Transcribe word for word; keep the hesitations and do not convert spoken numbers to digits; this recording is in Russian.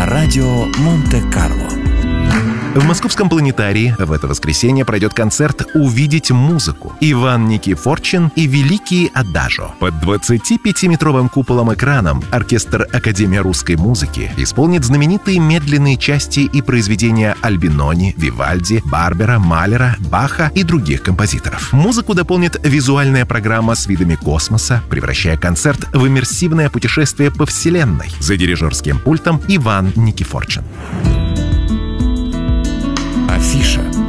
на радио Монте-Карло. В Московском планетарии в это воскресенье пройдет концерт «Увидеть музыку». Иван Никифорчин и великие адажо. Под двадцатипятиметровым куполом-экраном оркестр Академия русской музыки исполнит знаменитые медленные части и произведения Альбинони, Вивальди, Барбера, Малера, Баха и других композиторов. Музыку дополнит визуальная программа с видами космоса, превращая концерт в иммерсивное путешествие по Вселенной. За дирижерским пультом Иван Никифорчин. Афиша.